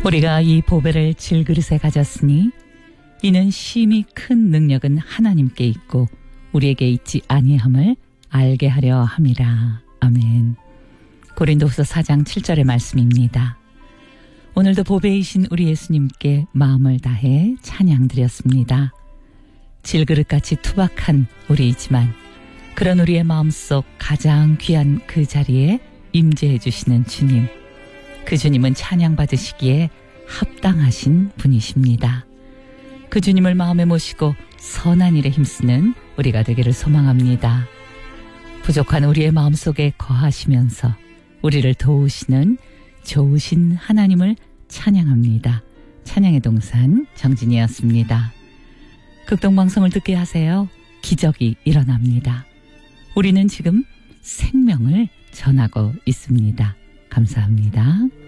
우리가 이 보배를 질그릇에 가졌으니 이는 심히 큰 능력은 하나님께 있고 우리에게 있지 아니함을 알게 하려 함이라. 아멘. 고린도후서 4장 7절의 말씀입니다. 오늘도 보배이신 우리 예수님께 마음을 다해 찬양드렸습니다. 질그릇같이 투박한 우리이지만 그런 우리의 마음속 가장 귀한 그 자리에 임재해 주시는 주님, 그 주님은 찬양받으시기에 합당하신 분이십니다. 그 주님을 마음에 모시고 선한 일에 힘쓰는 우리가 되기를 소망합니다. 부족한 우리의 마음속에 거하시면서 우리를 도우시는 좋으신 하나님을 찬양합니다. 찬양의 동산 정진이었습니다. 극동방송을 듣게 하세요. 기적이 일어납니다. 우리는 지금 생명을 전하고 있습니다. 감사합니다.